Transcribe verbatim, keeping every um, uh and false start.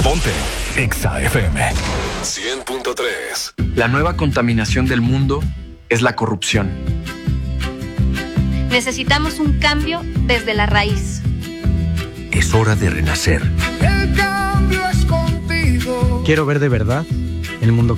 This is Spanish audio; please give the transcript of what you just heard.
Ponte Exa F M cien punto tres. La nueva contaminación del mundo es la corrupción. Necesitamos un cambio desde la raíz. Es hora de renacer. El cambio es contigo. Quiero ver de verdad el mundo